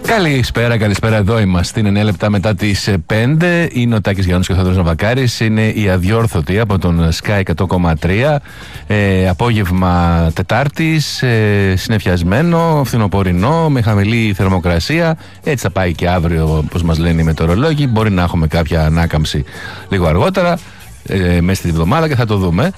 Καλησπέρα. Εδώ είμαστε. Είναι 9 λεπτά μετά τις 5. Είναι ο Τάκης Γιάννης και ο Θοδωρής Ναβακάρης. Είναι η Αδιόρθωτη από τον Sky 100,3. Απόγευμα Τετάρτης, συννεφιασμένο, φθινοπορεινό, με χαμηλή θερμοκρασία. Έτσι θα πάει και αύριο, όπως μας λένε οι μετεωρολόγοι. Μπορεί να έχουμε κάποια ανάκαμψη λίγο αργότερα, μέσα στην εβδομάδα, και θα το δούμε.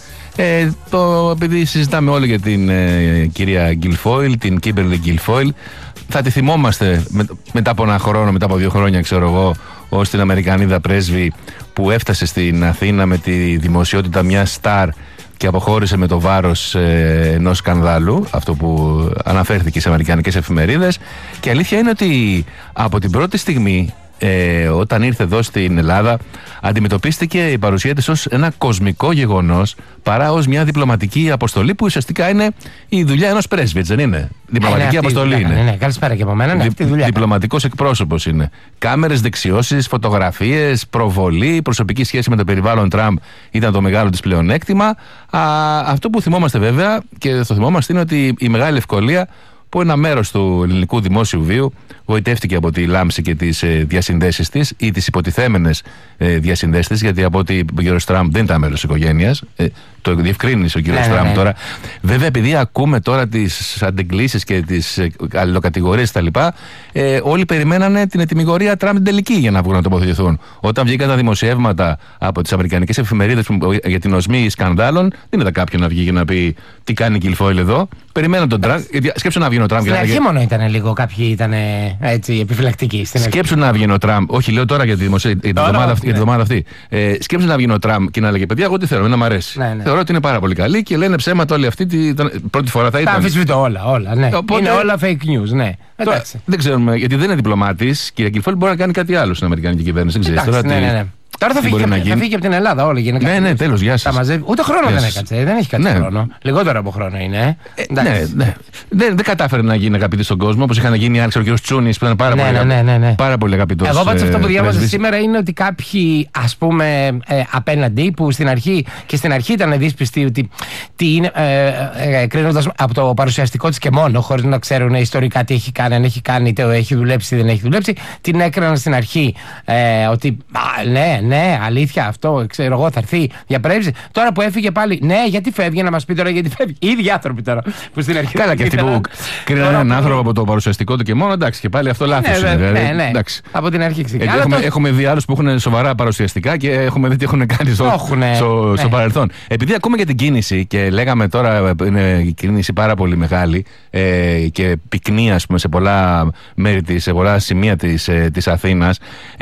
Επειδή συζητάμε όλοι για την κυρία Γκιλφόιλ, την Κίμπερλι Γκιλφόιλ, θα τη θυμόμαστε μετά από ένα χρόνο, μετά από 2 χρόνια, ξέρω εγώ, ως την Αμερικανίδα πρέσβη που έφτασε στην Αθήνα με τη δημοσιότητα μιας στάρ και αποχώρησε με το βάρος ενός σκανδάλου, αυτό που αναφέρθηκε σε αμερικανικές εφημερίδες. Και αλήθεια είναι ότι από την πρώτη στιγμή, όταν ήρθε εδώ στην Ελλάδα, αντιμετωπίστηκε η παρουσία της ως ένα κοσμικό γεγονός παρά ως μια διπλωματική αποστολή, που ουσιαστικά είναι η δουλειά ενός πρέσβη, έτσι δεν είναι? Διπλωματική αποστολή είναι. Ναι, καλησπέρα και από μένα. Διπλωματικός εκπρόσωπος είναι. Κάμερες, δεξιώσεις, φωτογραφίες, προβολή, προσωπική σχέση με το περιβάλλον Τραμπ ήταν το μεγάλο της πλεονέκτημα. Αυτό που θυμόμαστε βέβαια, και το θυμόμαστε, είναι ότι η μεγάλη ευκολία που ένα μέρος του ελληνικού δημόσιου βίου γοητεύτηκε από τη λάμψη και τις διασυνδέσεις της, ή τις υποτιθέμενες διασυνδέσεις της, γιατί από ότι ο κύριος Τραμπ δεν ήταν μέλος της οικογένειας. Το διευκρίνησε ο κύριος Τραμπ τώρα. Βέβαια, επειδή ακούμε τώρα τις αντεγκλήσεις και τις αλληλοκατηγορίες κτλ., όλοι περιμένανε την ετυμηγορία Τραμπ την τελική για να βγουν να τοποθετηθούν. Όταν βγήκαν τα δημοσιεύματα από τις αμερικανικές εφημερίδες για την οσμή σκανδάλων, δεν είδα κάποιον να βγει και να πει τι κάνει η Γκιλφόιλ εδώ. Περιμέναν τον Τραμπ. Σκέψου να βγει ο Τραμπ. Στην αρχή μόνο ήταν λίγο, κάποιοι ήταν έτσι επιφυλακτικοί. Σκέψου να βγει ο Τραμπ. Όχι, λέω τώρα για τη εβδομάδα αυτή. Σκέψου να βγει ο Τραμπ και να λέγε: παιδιά, εγώ τι θέλω, να μ' αρέσει. Θεωρώ ότι είναι πάρα πολύ καλή και λένε ψέματα όλοι αυτοί. Πρώτη φορά θα ήταν. Τα αμφισβητώ όλα. Ναι. Οπότε, είναι όλα fake news, ναι. Τώρα, δεν ξέρουμε, γιατί δεν είναι διπλωμάτης. Κυρία Γκιλφόιλ, μπορεί να κάνει κάτι άλλο στην Αμερικανική κυβέρνηση. Δεν ξέρει τώρα. Ναι. Τώρα θα φύγει από την Ελλάδα όλοι. Ναι, τέλος, γεια σας. Ούτε χρόνο δεν έκατσε. Δεν έχει κάτι χρόνο. Λιγότερο από χρόνο είναι. Ναι. Δεν κατάφερε να γίνει αγαπητή στον κόσμο, όπως είχαν γίνει άλλοι, ο κ. Τσούνης που ήταν πάρα πολύ αγαπητός. Εγώ πάντως αυτό που διάβαζα σήμερα είναι ότι κάποιοι, ας πούμε, απέναντι, που στην αρχή ήταν δύσπιστοι ότι τι είναι, κρίνοντας από το παρουσιαστικό της και μόνο, χωρίς να ξέρουν ιστορικά τι έχει κάνει, αν έχει κάνει, είτε έχει δουλέψει ή δεν έχει δουλέψει, την έκριναν στην αρχή ότι ναι, αλήθεια αυτό, ξέρω εγώ, θα έρθει διαπρέψη. Τώρα που έφυγε πάλι, ναι, γιατί φεύγει, να μας πει τώρα γιατί φεύγει. Οι ίδιοι άνθρωποι τώρα που στην αρχή. Καλά, και αυτοί που κρίνανε έναν άνθρωπο από το παρουσιαστικό του και μόνο, εντάξει, και πάλι αυτό λάθος είναι. Ναι. Από την αρχή ξεκινάει. Έχουμε δει άλλους που έχουν σοβαρά παρουσιαστικά και έχουμε δει τι έχουν κάνει στο παρελθόν. Επειδή ακούμε για την κίνηση και λέγαμε τώρα είναι η κίνηση πάρα πολύ μεγάλη και πυκνή, ας πούμε, σε πολλά μέρη της, σε πολλά σημεία της Αθήνας,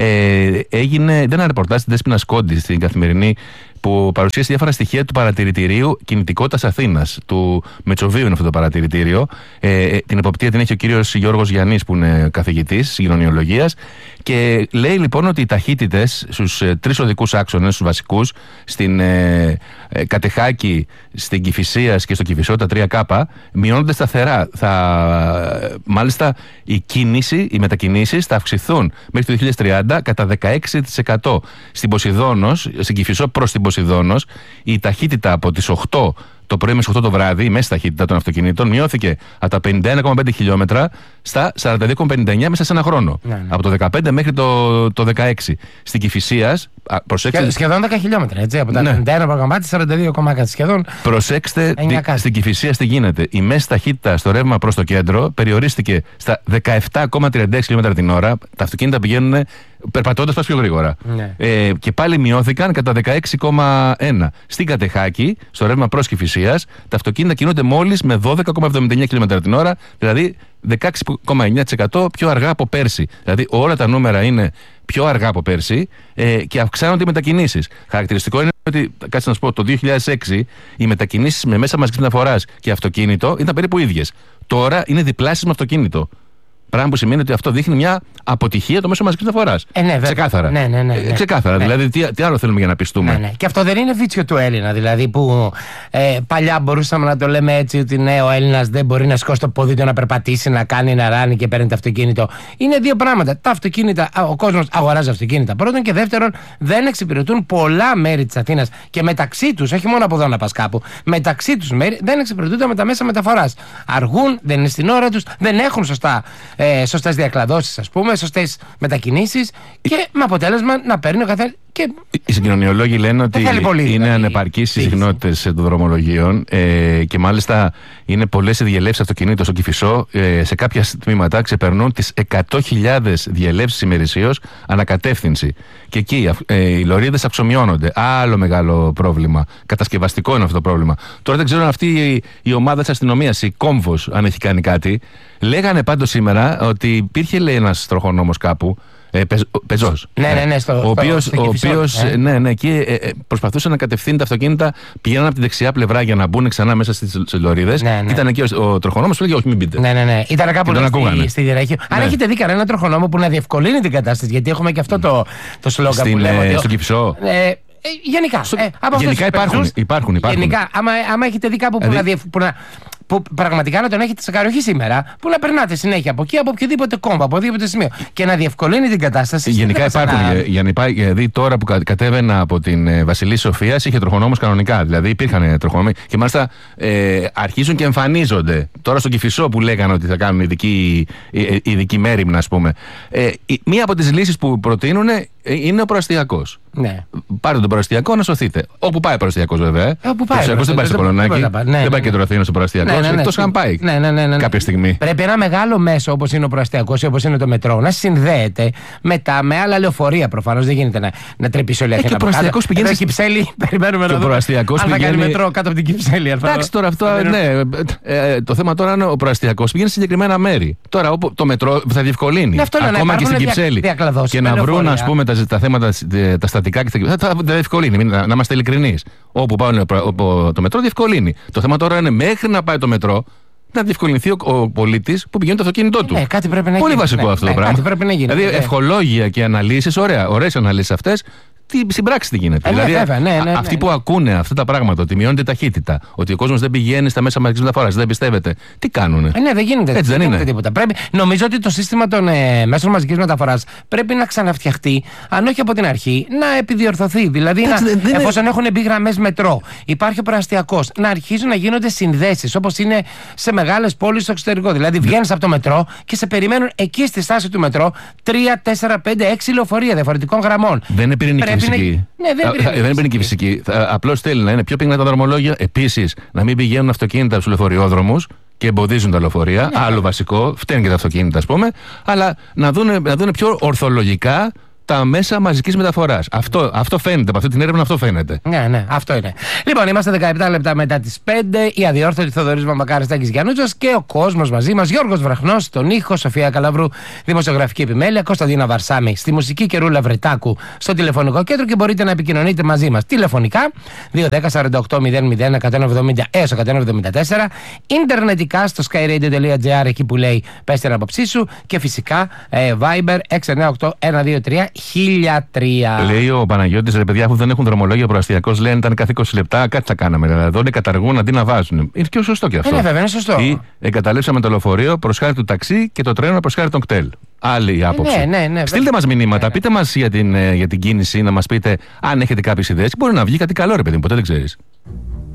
έγινε ένα ρεπορτάζ στην Δέσποινα Σκόντη στην Καθημερινή, που παρουσίασε διάφορα στοιχεία του παρατηρητηρίου κινητικότητας Αθήνας. Του Μετσοβίου είναι αυτό το παρατηρητήριο. Την εποπτεία την έχει ο κύριος Γιώργος Γιαννής, που είναι καθηγητής κοινωνιολογίας. Και λέει λοιπόν ότι οι ταχύτητες στους 3 οδικούς άξονες, στους βασικούς, στην Κατεχάκη, στην Κηφισίας και στο Κηφισό, τα 3K, μειώνονται σταθερά. Μάλιστα οι μετακινήσεις θα αυξηθούν μέχρι το 2030 κατά 16%. Στην Ποσειδώνος, στην Κηφισό προς την Ποσειδώνος, η ταχύτητα από τις 8 το πρωί μέχρι 8 το βράδυ, η μέση ταχύτητα των αυτοκινήτων, μειώθηκε από τα 51,5 χιλιόμετρα στα 42,59 μέσα σε ένα χρόνο. Ναι. Από το 15 μέχρι το 16. Στην Κηφισίας, προσέξτε. Σχεδόν 10 χιλιόμετρα, έτσι. Από τα 51,5 στα 42,1 σχεδόν. Προσέξτε στην Κηφισίας τι γίνεται. Η μέση ταχύτητα στο ρεύμα προς το κέντρο περιορίστηκε στα 17,36 χιλιόμετρα την ώρα. Τα αυτοκίνητα πηγαίνουν περπατώντας πας πιο γρήγορα. Ναι. Και πάλι μειώθηκαν κατά 16,1. Στην Κατεχάκη, στο ρεύμα προς Κηφισίας, τα αυτοκίνητα κινούνται μόλις με 12,79 χιλιόμετρα την ώρα, δηλαδή 16,9% πιο αργά από πέρσι. Δηλαδή όλα τα νούμερα είναι πιο αργά από πέρσι και αυξάνονται οι μετακινήσεις. Χαρακτηριστικό είναι ότι, κάτσε να σου πω, το 2006 οι μετακινήσεις με μέσα μαζικής μεταφοράς και αυτοκίνητο ήταν περίπου ίδιες. Τώρα είναι διπλάσιες με αυτοκίνητο. Πράγμα που σημαίνει ότι αυτό δείχνει μια αποτυχία το μέσο μαζικής μεταφοράς. Ναι, ξεκάθαρα. Ναι. Ξεκάθαρα. Δηλαδή, τι άλλο θέλουμε για να πιστούμε. Ναι. Και αυτό δεν είναι βίτσιο του Έλληνα. Δηλαδή, που παλιά μπορούσαμε να το λέμε έτσι, ότι ναι, ο Έλληνας δεν μπορεί να σηκώσει το πόδι του, να περπατήσει, να κάνει, να ράνει και παίρνει το αυτοκίνητο. Είναι δύο πράγματα. Τα αυτοκίνητα, ο κόσμος αγοράζει αυτοκίνητα πρώτον, και δεύτερον, δεν εξυπηρετούν πολλά μέρη της Αθήνας και μεταξύ τους, όχι μόνο από εδώ να πας κάπου, μεταξύ τους μέρη δεν εξυπηρετούνται με τα μέσα μεταφοράς. Αργούν, δεν είναι στην ώρα τους, δεν έχουν σωστά σωστές διακλαδώσεις, ας πούμε, σωστές μετακινήσεις και με αποτέλεσμα να παίρνει ο καθένας. Και... Οι συγκοινωνιολόγοι λένε ότι είναι ανεπαρκείς οι συχνότητες των δρομολογίων και μάλιστα είναι πολλές οι διελεύσεις αυτοκινήτων στο Κηφισό. Σε κάποια τμήματα ξεπερνούν τις 100.000 διελεύσεις ημερησίως ανακατεύθυνση. Και εκεί οι λωρίδες αξομοιώνονται. Άλλο μεγάλο πρόβλημα. Κατασκευαστικό είναι αυτό το πρόβλημα. Τώρα δεν ξέρω αν αυτή η ομάδα της αστυνομίας, η Κόμβος, αν έχει κάνει κάτι. Λέγανε πάντως σήμερα ότι υπήρχε, λέει, ένας τροχονόμος κάπου. Πεζός. Ναι, ο οποίος εκεί προσπαθούσε να κατευθύνει τα αυτοκίνητα, πηγαίναν από τη δεξιά πλευρά για να μπουν ξανά μέσα στις λωρίδες. Ήταν εκεί ο τροχονόμος που έλεγε: όχι, μην μπείτε. Ναι. Ήταν κάπου στη διαρρέχεια. Αν έχετε δει κανένα τροχονόμο που να διευκολύνει την κατάσταση, γιατί έχουμε και αυτό το σλόγγαν που λέμε. Στο Κηφισό. Γενικά υπάρχουν. Γενικά, άμα έχετε δει κάπου που πραγματικά να τον έχετε σε καροχή σήμερα, που να περνάτε συνέχεια από εκεί, από οποιοδήποτε κόμμα, από οποιοδήποτε σημείο και να διευκολύνει την κατάσταση. Γενικά υπάρχουν. Γιατί τώρα που κατέβαινα από την Βασιλής Σοφίας είχε τροχονόμους κανονικά. Δηλαδή υπήρχαν τροχονόμοι και μάλιστα αρχίζουν και εμφανίζονται. Τώρα στο Κηφισό που λέγανε ότι θα κάνουν ειδική μέριμνα, ας πούμε. Μία από τις λύσεις που προτείνουν είναι ο προαστιακός. Ναι. Πάρτε τον προαστιακό να σωθείτε. Όπου πάει ο προαστιακός, βέβαια. Ο προαστιακός δεν πάει στο Κολονάκι. Δεν πάει κέντρο Αθήνα στο προαστιακό. Εκτός αν πάει κάποια στιγμή. Πρέπει ένα μεγάλο μέσο όπως είναι ο προαστιακός ή όπως είναι το μετρό να συνδέεται μετά με άλλα λεωφορεία. Προφανώς δεν γίνεται να τρεπήσει όλη αυτή η προαστιακός πηγαίνει. Στην Κυψέλη, περιμένουμε να δούμε. Αν θα κάνει μετρό κάτω από την Κυψέλη. Εντάξει τώρα αυτό. Το θέμα τώρα είναι ο προαστιακός πηγαίνει σε συγκεκριμένα μέρη. Τώρα το μετρό θα διευκολύνει. Ακόμα και στην Κυψέλη. Και να βρουν, ας πούμε, τα θέματα, τα στατικά και θα διευκολύνει. Να είμαστε ειλικρινείς. Όπου πάει το μετρό διευκολύνει. Το θέμα τώρα είναι μέχρι να πάει το μετρό να διευκολυνθεί ο πολίτης που πηγαίνει το αυτοκίνητό του. Κάτι πρέπει να πολύ βασικό αυτό το πράγμα. Κάτι πρέπει να γίνει. Δηλαδή ευχολόγια και αναλύσεις, ωραίες αναλύσεις αυτές. Στην πράξη τι γίνεται. Δηλαδή, αυτοί που ακούνε αυτά τα πράγματα, ότι μειώνεται η ταχύτητα, ότι ο κόσμος δεν πηγαίνει στα μέσα μαζικής μεταφοράς, δεν πιστεύετε, τι κάνουνε. Δεν γίνεται. Έτσι δεν είναι. Τίποτα. Νομίζω ότι το σύστημα των μέσων μαζικής μεταφοράς πρέπει να ξαναφτιαχτεί, αν όχι από την αρχή, να επιδιορθωθεί. Δηλαδή, εφόσον έχουν μπει γραμμές μετρό, υπάρχει ο προαστιακός, να αρχίζουν να γίνονται συνδέσεις, όπως είναι σε μεγάλες πόλεις στο εξωτερικό. Δηλαδή, βγαίνεις από το μετρό και σε περιμένουν εκεί στη στάση του μετρό 3, 4, 5, 6 λεωφορεία διαφορετικών γραμμών. Δεν είναι πυρηνική φυσική. Δεν είναι και φυσική. Απλώς θέλει να είναι πιο πυκνά τα δρομολόγια. Επίσης, να μην πηγαίνουν αυτοκίνητα στους λεωφορειόδρομους και εμποδίζουν τα λεωφορεία. Άλλο βασικό, φταίνουν και τα αυτοκίνητα, ας πούμε. Αλλά να δούνε πιο ορθολογικά τα μέσα μαζικής μεταφοράς. Αυτό φαίνεται. Από αυτή την έρευνα αυτό φαίνεται. Ναι, αυτό είναι. Λοιπόν, είμαστε 17 λεπτά μετά τις 5. Η αδιόρθωτη Θοδωρής Μαμακάρης Τάκης Γιαννούτσος και ο κόσμος μαζί μας. Γιώργος Βραχνός στον ήχο, Σοφία Καλαβρού, δημοσιογραφική επιμέλεια, Κωνσταντίνα Βαρσάμη στη μουσική και Ρούλα Βρετάκου στο τηλεφωνικό κέντρο και μπορείτε να επικοινωνείτε μαζί μας τηλεφωνικά 210-48-00-170 έως 174, ιντερνετικά στο skyradio.gr εκεί που λέει πες την άποψή σου και φυσικά Viber 698-123. 1003. Λέει ο Παναγιώτης, ρε παιδιά, που δεν έχουν δρομολόγια προαστιακός, λένε ήταν κάθε 20 λεπτά, κάτι θα κάναμε. Δηλαδή, δεν καταργούν αντί να βάζουν. Είναι και σωστό και αυτό. Βέβαια, είναι σωστό. Ή εγκαταλείψαμε το λεωφορείο προς χάρη του ταξί και το τρένο προς χάρη των κτέλ. Άλλη άποψη. Ναι, στείλτε μας μηνύματα, πείτε μας για την κίνηση, να μας πείτε αν έχετε κάποιες ιδέες. Μπορεί να βγει κάτι καλό, ρε παιδί μου, ποτέ δεν ξέρεις.